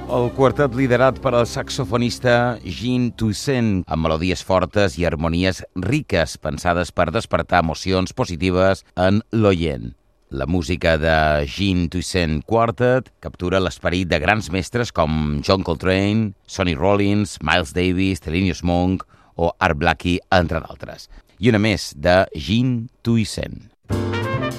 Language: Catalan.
El quartet liderat per al saxofonista Jean Toussaint, amb melodies fortes i harmonies riques, pensades per despertar emocions positives en l'oient. La música de Jean Toussaint Quartet captura l'esperit de grans mestres com John Coltrane, Sonny Rollins, Miles Davis, Thelonious Monk o Art Blakey, entre d'altres. I una més de Jean Toussaint.